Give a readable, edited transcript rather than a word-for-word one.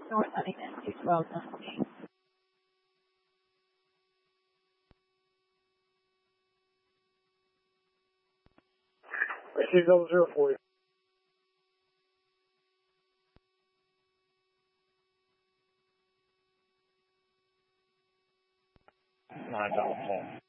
North Huntington, 212 9. Receive 00 for you. 9,000.